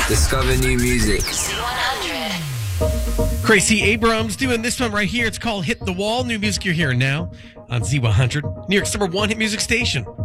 Discover new music. Gracie Abrams doing this one right here. It's called Hit the Wall. New music you're hearing now on Z100, New York's #1 hit music station.